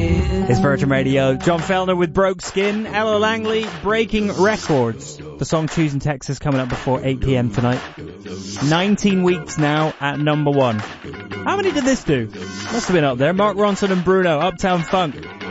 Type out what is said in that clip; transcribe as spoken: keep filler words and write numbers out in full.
It's Virgin Radio. John Fellner with Broke Skin. Ella Langley, Breaking Records. The song Choosing Texas coming up before eight p.m. tonight. nineteen weeks now at number one. How many did this do? Must have been up there. Mark Ronson and Bruno, Uptown Funk.